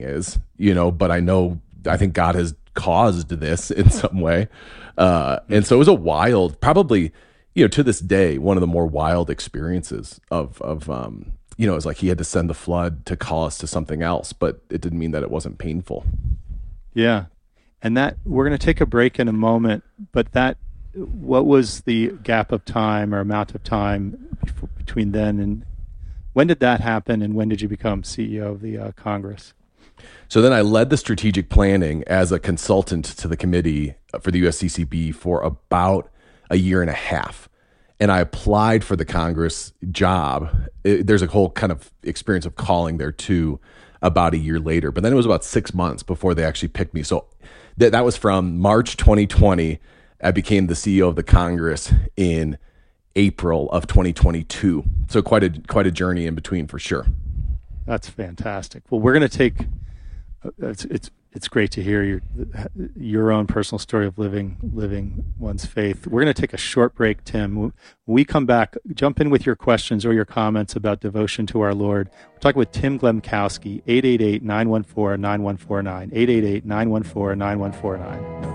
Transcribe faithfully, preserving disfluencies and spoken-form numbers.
is, you know, but I know, I think God has caused this in some way. Uh, and so it was a wild, probably, you know, to this day, one of the more wild experiences of, of, um, you know, it's like he had to send the flood to call us to something else, but it didn't mean that it wasn't painful. Yeah. And that, we're going to take a break in a moment, but that, what was the gap of time or amount of time before, between then and when did that happen? And when did you become C E O of the uh, Congress? So then I led the strategic planning as a consultant to the committee for the U S C C B for about a year and a half. And I applied for the Congress job. It, there's a whole kind of experience of calling there too about a year later. But then it was about six months before they actually picked me. So th- that was from March twenty twenty. I became the C E O of the Congress in April of twenty twenty-two. So quite a quite a journey in between for sure. That's fantastic. Well, we're going to take, it's it's it's great to hear your your own personal story of living living one's faith. We're going to take a short break, Tim. When we come back, jump in with your questions or your comments about devotion to our Lord. We're talking with Tim Glemkowski, eight eight eight, nine one four, nine one four nine, eight eight eight, nine one four, nine one four nine.